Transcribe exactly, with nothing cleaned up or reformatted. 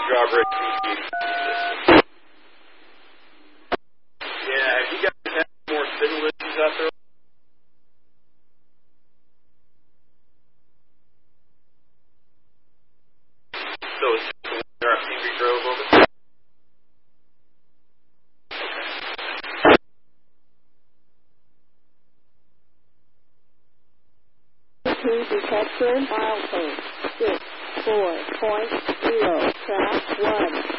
drawbridge communication system. Yeah, have you guys had more signal issues out there? So it's just the R F C we drove over? Detection milestone six four point zero track one.